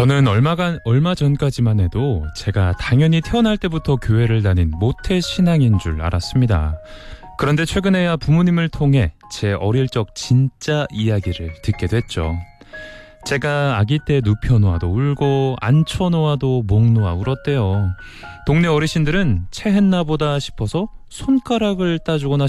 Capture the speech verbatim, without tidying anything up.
저는 얼마간, 얼마 전까지만 해도 제가 당연히 태어날 때부터 교회를 다닌 모태 신앙인 줄 알았습니다. 그런데 최근에야 부모님을 통해 제 어릴 적 진짜 이야기를 듣게 됐죠. 제가 아기 때 눕혀놓아도 울고 앉혀놓아도 목 놓아 울었대요. 동네 어르신들은 체했나 보다 싶어서 손가락을 따주곤 하셨